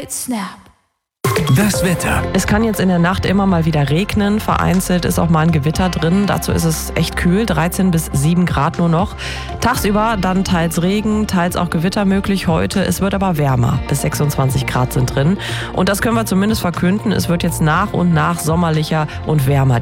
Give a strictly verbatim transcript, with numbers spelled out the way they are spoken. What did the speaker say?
eight snap. Das Wetter. Es kann jetzt in der Nacht immer mal wieder regnen. Vereinzelt ist auch mal ein Gewitter drin. Dazu ist es echt kühl, dreizehn bis sieben Grad nur noch. Tagsüber dann teils Regen, teils auch Gewitter möglich heute. Es wird aber wärmer, bis sechsundzwanzig Grad sind drin. Und das können wir zumindest verkünden. Es wird jetzt nach und nach sommerlicher und wärmer.